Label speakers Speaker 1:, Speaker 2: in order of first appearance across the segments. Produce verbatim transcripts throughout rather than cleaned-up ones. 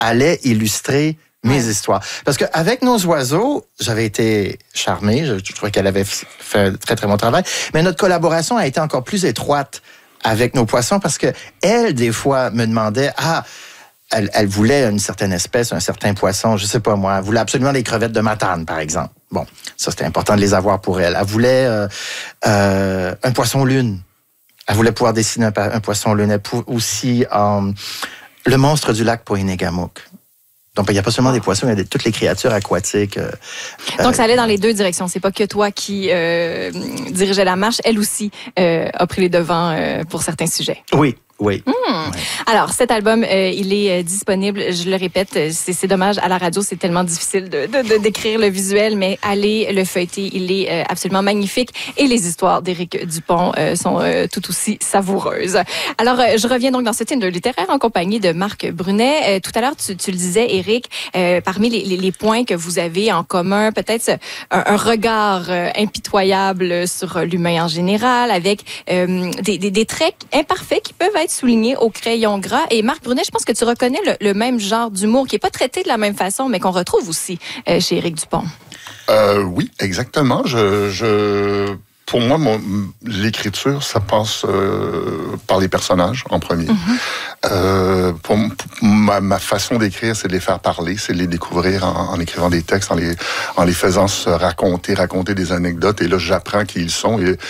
Speaker 1: allait illustrer mes ouais. histoires. Parce qu'avec nos oiseaux, j'avais été charmé, je, je trouvais qu'elle avait fait un très, très bon travail, mais notre collaboration a été encore plus étroite avec nos poissons parce que elle, des fois, me demandait, ah, elle, elle voulait une certaine espèce, un certain poisson, je sais pas moi, elle voulait absolument des crevettes de Matane, par exemple. Bon, ça, c'était important de les avoir pour elle. Elle voulait euh, euh, un poisson-lune. Elle voulait pouvoir dessiner un, un poisson-lune. Elle pouvait aussi euh, le monstre du lac Poinégamouk. Donc, il n'y a pas seulement des poissons, il y a des, toutes les créatures aquatiques. Euh,
Speaker 2: Donc, ça allait dans les deux directions. C'est pas que toi qui euh, dirigeais la marche. Elle aussi euh, a pris les devants euh, pour certains sujets.
Speaker 1: Oui. Oui.
Speaker 2: Mmh. oui. Alors, cet album, euh, il est euh, disponible. Je le répète, c'est, c'est dommage. À la radio, c'est tellement difficile de, de, de décrire le visuel, mais allez le feuilleter. Il est euh, absolument magnifique. Et les histoires d'Éric Dupont euh, sont euh, tout aussi savoureuses. Alors, euh, je reviens donc dans ce Tinder littéraire en compagnie de Marc Brunet. Euh, tout à l'heure, tu, tu le disais, Éric, euh, parmi les, les, les points que vous avez en commun, peut-être un, un regard euh, impitoyable sur l'humain en général, avec euh, des, des, des traits imparfaits qui peuvent être souligné au crayon gras. Et Marc Brunet, je pense que tu reconnais le, le même genre d'humour qui n'est pas traité de la même façon, mais qu'on retrouve aussi euh, chez Éric Dupont.
Speaker 3: Euh, oui, exactement. Je, je, pour moi, mon, l'écriture, ça passe euh, par les personnages en premier. Mm-hmm. Euh, pour, pour ma, ma façon d'écrire, c'est de les faire parler, c'est de les découvrir en, en écrivant des textes, en les, en les faisant se raconter, raconter des anecdotes. Et là, j'apprends qui ils sont. Et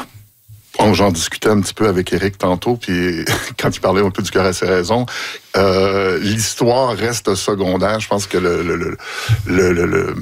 Speaker 3: j'en discutais un petit peu avec Éric tantôt, puis quand il parlait un peu du cœur à ses raisons, euh, l'histoire reste secondaire. Je pense que le, le, le, le, le, le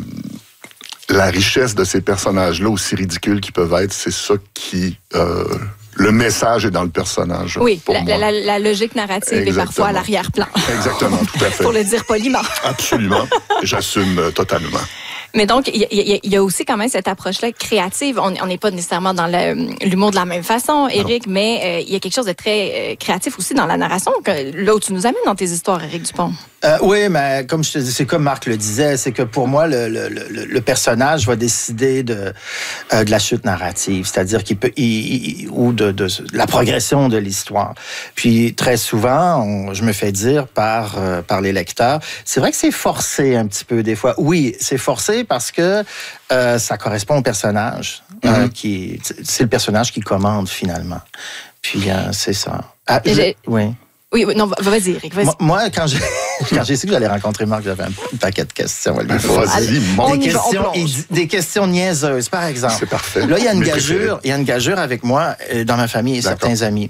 Speaker 3: la richesse de ces personnages-là, aussi ridicules qu'ils peuvent être, c'est ça qui... Euh, le message est dans le personnage.
Speaker 2: Oui,
Speaker 3: pour
Speaker 2: la,
Speaker 3: moi.
Speaker 2: La, la logique narrative Exactement. Est parfois à l'arrière-plan.
Speaker 3: Exactement, tout à fait.
Speaker 2: Pour le dire poliment.
Speaker 3: Absolument, j'assume totalement.
Speaker 2: Mais donc, il y, y, y a aussi quand même cette approche-là créative. On n'est pas nécessairement dans le, l'humour de la même façon, Éric, non. mais il euh, y a quelque chose de très euh, créatif aussi dans la narration, que, là où tu nous amènes dans tes histoires, Éric Dupont.
Speaker 1: Euh, oui, mais comme je te dis, c'est comme Marc le disait, c'est que pour moi, le, le, le, le personnage va décider de, euh, de la chute narrative, c'est-à-dire qu'il peut, il, il, ou de, de, de la progression de l'histoire. Puis très souvent, on, je me fais dire par, euh, par les lecteurs, c'est vrai que c'est forcé un petit peu des fois. Oui, c'est forcé parce que euh, ça correspond au personnage. Mm-hmm. euh, qui, c'est le personnage qui commande finalement. Puis euh, c'est ça. Ah, je, oui.
Speaker 2: Oui, non, vas-y, Éric, vas-y.
Speaker 1: Moi, moi, quand j'ai, quand j'ai su que j'allais rencontrer Marc, j'avais un paquet de questions.
Speaker 3: Ben, vas-y,
Speaker 1: des, questions des questions niaiseuses, par exemple.
Speaker 3: C'est parfait.
Speaker 1: Là, il y a une gageure, il y a une gageure avec moi, dans ma famille et D'accord. certains amis.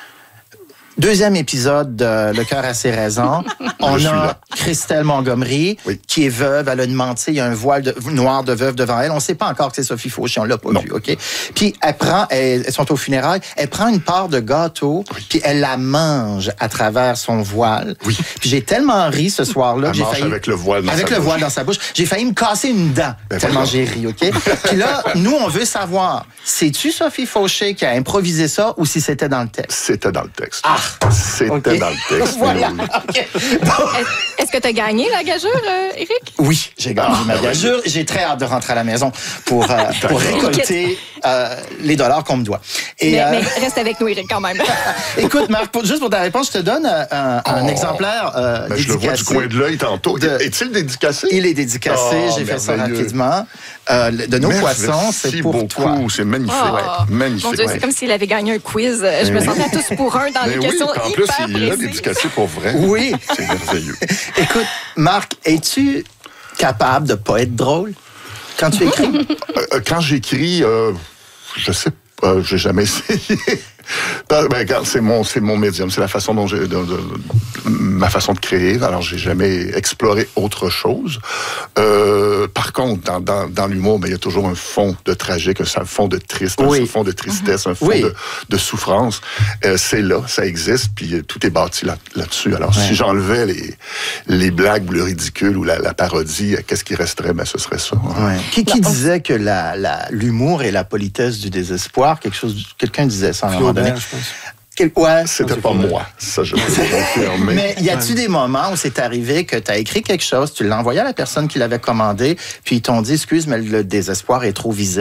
Speaker 1: Deuxième épisode de Le cœur a ses raisons. On a Christelle Montgomery, oui. qui est veuve. Elle a demandé, il y a un voile de, noir de veuve devant elle. On ne sait pas encore que c'est Sophie Fauché, on l'a pas non. vu, OK? Puis elle prend, elle, elles sont aux funérailles, elle prend une part de gâteau, oui. puis elle la mange à travers son voile.
Speaker 3: Oui.
Speaker 1: Puis j'ai tellement ri ce soir-là.
Speaker 3: Elle
Speaker 1: que j'ai
Speaker 3: mange
Speaker 1: failli,
Speaker 3: avec le voile dans
Speaker 1: avec
Speaker 3: sa
Speaker 1: le
Speaker 3: bouche.
Speaker 1: voile dans sa bouche. J'ai failli me casser une dent, ben tellement voilà. j'ai ri, OK? Puis là, nous, on veut savoir, c'est-tu Sophie Fauché qui a improvisé ça ou si c'était dans le texte?
Speaker 3: C'était dans le texte.
Speaker 1: Ah!
Speaker 3: C'était okay. dans le texte.
Speaker 1: Voilà.
Speaker 3: Oui.
Speaker 1: Okay.
Speaker 2: Bon. Est-ce que tu as gagné la gageure, euh, Éric?
Speaker 1: Oui, j'ai gagné ah, ma gageure. J'ai très hâte de rentrer à la maison pour, euh, pour récolter euh, les dollars qu'on me doit.
Speaker 2: Et, mais, euh... mais reste avec nous, Éric, quand même.
Speaker 1: Écoute, Marc, pour, juste pour ta réponse, je te donne un, un oh. exemplaire euh,
Speaker 3: ben,
Speaker 1: dédicacé.
Speaker 3: Je le vois du coin de l'œil tantôt. De... Est-il dédicacé?
Speaker 1: Il est dédicacé. Oh, j'ai fait ça rapidement. Euh, de nos
Speaker 3: Merci
Speaker 1: poissons, c'est pour
Speaker 3: beaucoup.
Speaker 1: toi.
Speaker 3: C'est magnifique.
Speaker 2: Oh.
Speaker 3: Ouais. Magnifique.
Speaker 2: Mon Dieu,
Speaker 3: ouais.
Speaker 2: c'est comme s'il avait gagné un quiz. Je me sentais à tous pour un dans
Speaker 3: mais
Speaker 2: les
Speaker 3: oui,
Speaker 2: questions
Speaker 3: en
Speaker 2: hyper
Speaker 3: plus,
Speaker 2: précises.
Speaker 3: il l'a dédicacé pour vrai.
Speaker 1: Oui.
Speaker 3: C'est merveilleux.
Speaker 1: Écoute, Marc, es-tu capable de pas être drôle quand tu écris?
Speaker 3: euh, quand j'écris, euh, je sais pas, euh, j'ai jamais essayé. Ben, regarde, c'est mon, c'est mon médium, c'est la façon dont j'ai, de, de, de, ma façon de créer. Alors, j'ai jamais exploré autre chose. Euh, par contre, dans, dans, dans l'humour, ben, il y a toujours un fond de tragique, un fond de triste, oui. un fond de tristesse, un fond oui. de, de souffrance. Euh, c'est là, ça existe, puis tout est bâti là, là-dessus. Alors, ouais. si j'enlevais les, les blagues ou le ridicule ou la, la parodie, qu'est-ce qui resterait? Ben, ce serait ça. Hein.
Speaker 1: Ouais. Qui, qui disait que la, la, l'humour et la politesse du désespoir, quelque chose, quelqu'un disait ça en un moment donné.
Speaker 4: Je pense.
Speaker 1: Quel... Ouais,
Speaker 3: c'était pas moi, ça je peux confirmer.
Speaker 1: Mais y a-tu des moments où c'est arrivé que tu as écrit quelque chose, tu l'as envoyé à la personne qui l'avait commandé, puis ils t'ont dit, excuse, mais le désespoir est trop visible?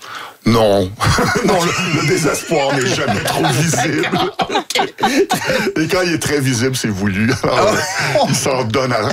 Speaker 3: Non, non, le, le désespoir n'est jamais trop visible. Et quand il est très visible, c'est voulu. Alors, il s'en donne à